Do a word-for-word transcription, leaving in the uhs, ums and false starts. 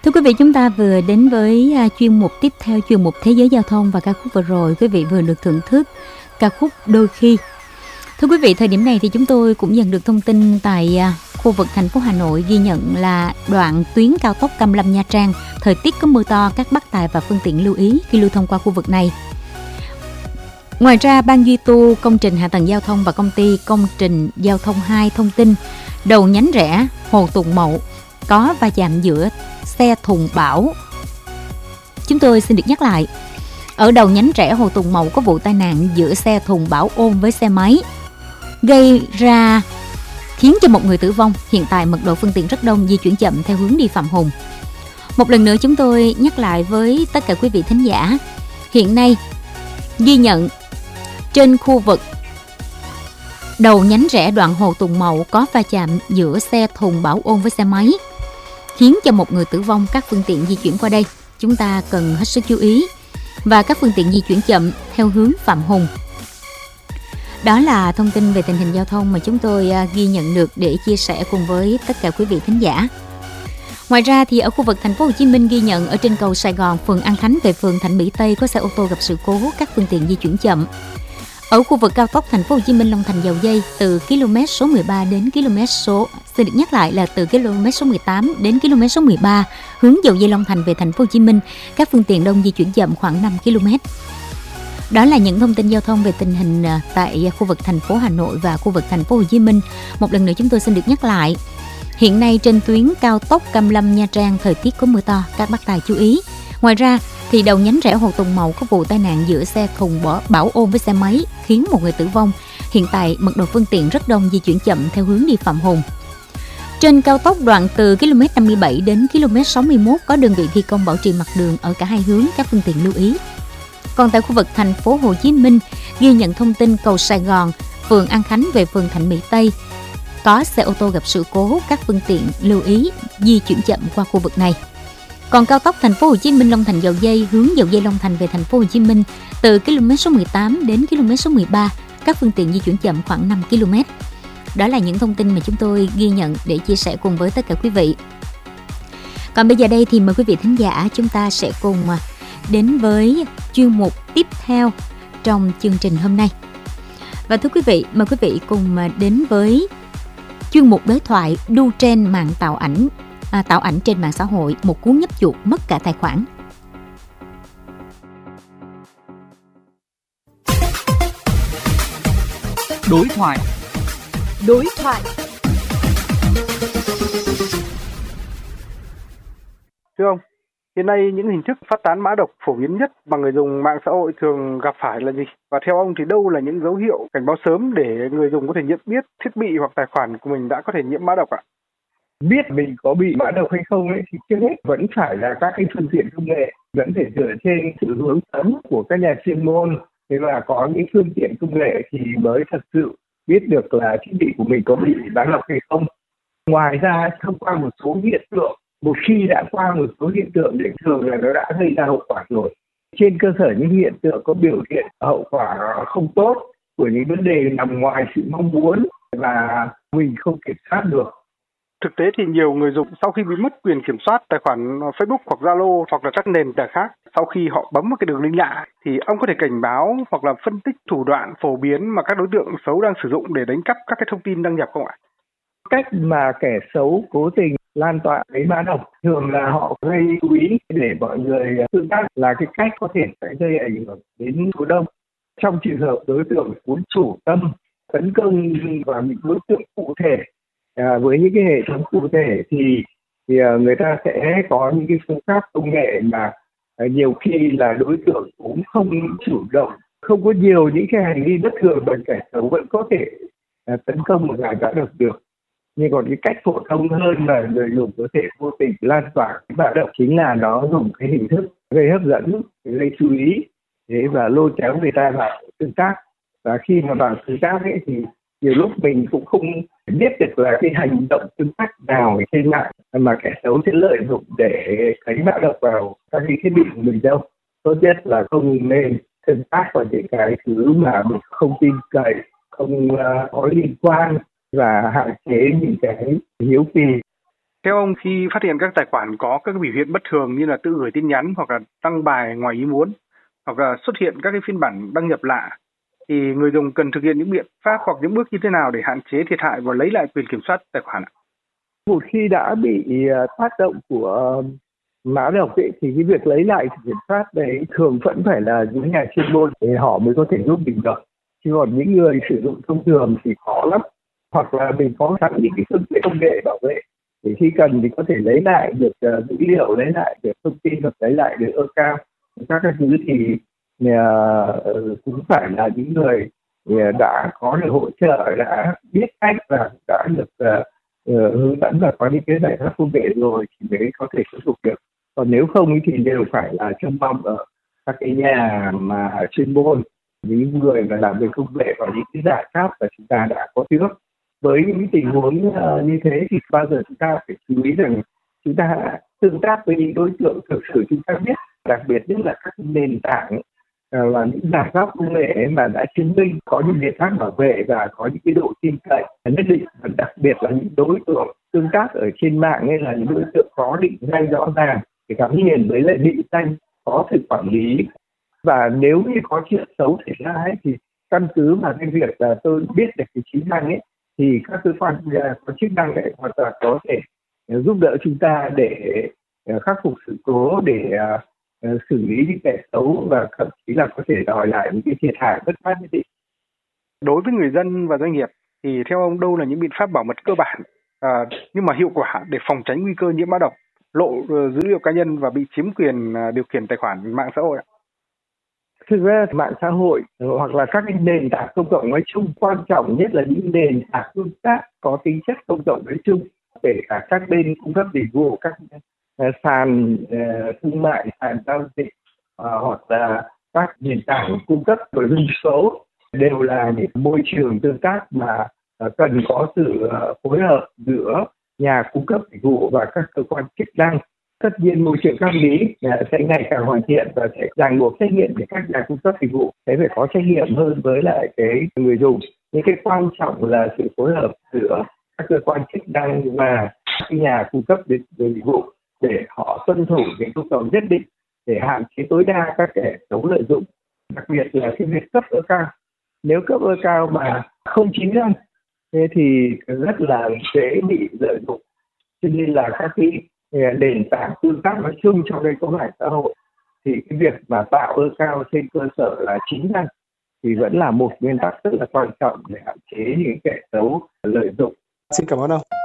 Thưa quý vị, chúng ta vừa đến với à, chuyên mục tiếp theo, chuyên mục Thế giới giao thông, và ca khúc vừa rồi quý vị vừa được thưởng thức ca khúc Đôi khi. Thưa quý vị, thời điểm này thì chúng tôi cũng nhận được thông tin tại à, khu vực thành phố Hà Nội ghi nhận là đoạn tuyến cao tốc Cam Lâm Nha Trang, thời tiết có mưa to, các bác tài và phương tiện lưu ý khi lưu thông qua khu vực này. Ngoài ra, Ban duy tu công trình hạ tầng giao thông và công ty công trình giao thông hai thông tin đầu nhánh rẽ Hồ Tùng Mậu có va chạm giữa xe thùng bão. Chúng tôi xin được nhắc lại, ở đầu nhánh rẽ Hồ Tùng Mậu có vụ tai nạn giữa xe thùng bão ôm với xe máy, gây ra khiến cho một người tử vong. Hiện tại mật độ phương tiện rất đông, di chuyển chậm theo hướng đi Phạm Hùng. Một lần nữa chúng tôi nhắc lại với tất cả quý vị thính giả, hiện nay ghi nhận trên khu vực đầu nhánh rẽ đoạn Hồ Tùng Mậu có va chạm giữa xe thùng bão ôm với xe máy, khiến cho một người tử vong. Các phương tiện di chuyển qua đây chúng ta cần hết sức chú ý, và các phương tiện di chuyển chậm theo hướng Phạm Hùng. Đó là thông tin về tình hình giao thông mà chúng tôi ghi nhận được để chia sẻ cùng với tất cả quý vị thính giả. Ngoài ra thì ở khu vực thành phố Hồ Chí Minh ghi nhận ở trên cầu Sài Gòn, phường An Khánh về phường Thạnh Mỹ Tây có xe ô tô gặp sự cố, các phương tiện di chuyển chậm. Ở khu vực cao tốc thành phố Hồ Chí Minh Long Thành Dầu Dây từ km số mười ba đến km số xin được nhắc lại là từ km số mười tám đến km số mười ba hướng Dầu Dây Long Thành về thành phố Hồ Chí Minh, các phương tiện đông di chuyển chậm khoảng năm ki lô mét. Đó là những thông tin giao thông về tình hình tại khu vực thành phố Hà Nội và khu vực thành phố Hồ Chí Minh. Một lần nữa chúng tôi xin được nhắc lại, hiện nay trên tuyến cao tốc Cam Lâm Nha Trang thời tiết có mưa to, các bác tài chú ý. Ngoài ra thì đầu nhánh rẽ Hồ Tùng Mậu có vụ tai nạn giữa xe thùng bão ôm với xe máy, khiến một người tử vong. Hiện tại mật độ phương tiện rất đông, di chuyển chậm theo hướng đi Phạm Hùng. Trên cao tốc đoạn từ km năm mươi bảy đến km sáu mươi mốt có đơn vị thi công bảo trì mặt đường ở cả hai hướng, các phương tiện lưu ý. Còn tại khu vực thành phố Hồ Chí Minh ghi nhận thông tin cầu Sài Gòn, phường An Khánh về phường Thạnh Mỹ Tây có xe ô tô gặp sự cố, các phương tiện lưu ý di chuyển chậm qua khu vực này. Còn cao tốc thành phố Hồ Chí Minh Long Thành Dầu Dây hướng Dầu Dây Long Thành về thành phố Hồ Chí Minh từ km số mười tám đến km số mười ba, các phương tiện di chuyển chậm khoảng năm ki lô mét. Đó là những thông tin mà chúng tôi ghi nhận để chia sẻ cùng với tất cả quý vị. Còn bây giờ đây thì mời quý vị thính giả chúng ta sẽ cùng đến với chuyên mục tiếp theo trong chương trình hôm nay. Và thưa quý vị, mời quý vị cùng đến với chuyên mục đối thoại đu trend mạng tạo ảnh, à, tạo ảnh trên mạng xã hội, một cú nhấp chuột mất cả tài khoản. Đối thoại. Đối thoại. Thưa ông, hiện nay những hình thức phát tán mã độc phổ biến nhất mà người dùng mạng xã hội thường gặp phải là gì? Và theo ông thì đâu là những dấu hiệu cảnh báo sớm để người dùng có thể nhận biết thiết bị hoặc tài khoản của mình đã có thể nhiễm mã độc ạ? Biết mình có bị mã độc hay không ấy thì trước hết vẫn phải là các cái phương tiện công nghệ, vẫn phải dựa trên sự hướng dẫn của các nhà chuyên môn. Thế là có những phương tiện công nghệ thì mới thật sự biết được là thiết bị của mình có bị mã độc hay không. Ngoài ra, thông qua một số hiện tượng, một khi đã qua một số hiện tượng thì thường là nó đã gây ra hậu quả rồi. Trên cơ sở những hiện tượng có biểu hiện hậu quả không tốt của những vấn đề nằm ngoài sự mong muốn và mình không kiểm soát được. Thực tế thì nhiều người dùng sau khi bị mất quyền kiểm soát tài khoản Facebook hoặc Zalo hoặc là các nền tảng khác, sau khi họ bấm vào cái đường link lạ thì ông có thể cảnh báo hoặc là phân tích thủ đoạn phổ biến mà các đối tượng xấu đang sử dụng để đánh cắp các cái thông tin đăng nhập không ạ? Cách mà kẻ xấu cố tình lan tỏa cái mã độc thường là họ gây chú ý để mọi người tương tác, là cái cách có thể sẽ gây ảnh hưởng đến số đông. Trong trường hợp đối tượng muốn chủ tâm tấn công vào những đối tượng cụ thể, à, với những cái hệ thống cụ thể thì thì người ta sẽ có những cái phương pháp công nghệ mà à, nhiều khi là đối tượng cũng không chủ động, không có nhiều những cái hành vi bất thường mà kẻ xấu vẫn có thể à, tấn công một ngày đã được được. Nhưng còn cái cách phổ thông hơn mà người dùng có thể vô tình lan tỏa cái mã độc chính là nó dùng cái hình thức gây hấp dẫn, gây chú ý thế và lôi kéo người ta vào tương tác. Và khi mà vào tương tác ấy thì nhiều lúc mình cũng không biết được là cái hành động tương tác nào trên mạng mà kẻ xấu sẽ lợi dụng để cấy mã độc vào các cái thiết bị của mình đâu. Tốt nhất là không nên tương tác vào những cái thứ mà mình không tin cậy, không uh, có liên quan, và hạn chế những cái hiếu kỳ. Theo ông, khi phát hiện các tài khoản có các biểu hiện bất thường như là tự gửi tin nhắn hoặc là đăng bài ngoài ý muốn hoặc là xuất hiện các cái phiên bản đăng nhập lạ, thì người dùng cần thực hiện những biện pháp hoặc những bước như thế nào để hạn chế thiệt hại và lấy lại quyền kiểm soát tài khoản ạ? Một khi đã bị uh, tác động của uh, mã độc ấy, thì cái việc lấy lại kiểm soát đấy thường vẫn phải là những nhà chuyên môn để họ mới có thể giúp mình được. Chứ còn những người sử dụng thông thường thì khó lắm. Hoặc là mình có sẵn những cái phương tiện công nghệ bảo vệ thì khi cần thì có thể lấy lại được uh, dữ liệu, lấy lại được thông tin, hoặc lấy lại được account. Các cái thứ thì uh, cũng phải là những người uh, đã có được hỗ trợ, đã biết cách và đã được uh, uh, hướng dẫn và có những cái giải pháp công nghệ rồi thì mới có thể sử dụng được. Còn nếu không thì đều phải là trông mong ở các cái nhà mà chuyên môn, những người mà làm về công nghệ và những cái giải pháp mà chúng ta đã có trước. Với những tình huống uh, như thế thì bao giờ chúng ta phải chú ý rằng chúng ta tương tác với những đối tượng thực sự chúng ta biết, đặc biệt nhất là các nền tảng uh, và những giải pháp công nghệ mà đã chứng minh có những biện pháp bảo vệ và có những cái độ tin cậy nhất định, và đặc biệt là những đối tượng tương tác ở trên mạng hay là những đối tượng có định danh rõ ràng thì gắn liền với lại định danh có sự quản lý. Và nếu như có chuyện xấu xảy ra ấy, thì căn cứ vào cái việc là tôi biết được cái chính năng ấy, thì các cơ quan có chức năng ấy hoàn toàn có thể giúp đỡ chúng ta để khắc phục sự cố, để uh, xử lý những kẻ xấu và thậm chí là có thể đòi lại những cái thiệt hại bất phát nhất định. Đối với người dân và doanh nghiệp thì theo ông đâu là những biện pháp bảo mật cơ bản à, nhưng mà hiệu quả để phòng tránh nguy cơ nhiễm mã độc, lộ uh, dữ liệu cá nhân và bị chiếm quyền uh, điều khiển tài khoản mạng xã hội ạ? Thực ra mạng xã hội hoặc là các cái nền tảng công cộng nói chung, quan trọng nhất là những nền tảng tương tác có tính chất công cộng nói chung, kể cả các bên cung cấp dịch vụ, các uh, sàn uh, thương mại, sàn giao dịch uh, hoặc là các nền tảng cung cấp nội dung số đều là những môi trường tương tác mà uh, cần có sự uh, phối hợp giữa nhà cung cấp dịch vụ và các cơ quan chức năng. Tất nhiên môi trường pháp lý sẽ ngày càng hoàn thiện và sẽ ràng buộc trách nhiệm để các nhà cung cấp dịch vụ sẽ phải có trách nhiệm hơn với lại cái người dùng. Nhưng cái quan trọng là sự phối hợp giữa các cơ quan chức năng và các nhà cung cấp dịch vụ để họ tuân thủ những yêu cầu nhất định để hạn chế tối đa các kẻ xấu lợi dụng. Đặc biệt là cái việc cấp account. Nếu cấp account mà không chính danh thế thì rất là dễ bị lợi dụng. Cho nên là các cái nền tảng tương tác nói chung trong đây có mạng xã hội thì cái việc mà tạo account trên cơ sở là chính danh thì vẫn là một nguyên tắc rất là quan trọng để hạn chế những kẻ xấu lợi dụng. Xin cảm ơn ông.